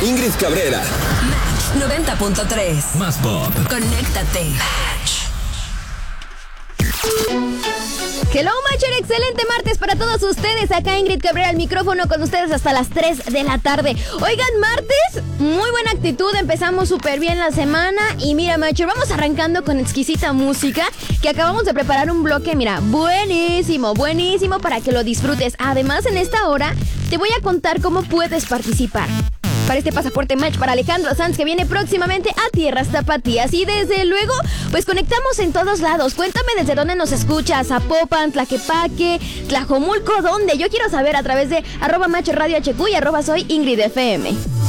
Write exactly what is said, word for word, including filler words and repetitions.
Ingrid Cabrera. Match noventa punto tres. Más pop. Conéctate. Hello, Matcher, excelente martes para todos ustedes. Acá Ingrid Cabrera al micrófono con ustedes hasta las tres de la tarde. Oigan, martes, muy buena actitud, empezamos súper bien la semana. Y mira, Matcher, vamos arrancando con exquisita música, que acabamos de preparar un bloque, mira, buenísimo, buenísimo para que lo disfrutes. Además, en esta hora te voy a contar cómo puedes participar para este pasaporte Match para Alejandro Sanz, que viene próximamente a Tierras Tapatías. Y desde luego, pues conectamos en todos lados. Cuéntame desde dónde nos escuchas: Zapopan, Tlaquepaque, Tlajomulco, ¿dónde? Yo quiero saber a través de arroba Match Radio H Q y arroba soy Ingrid F M.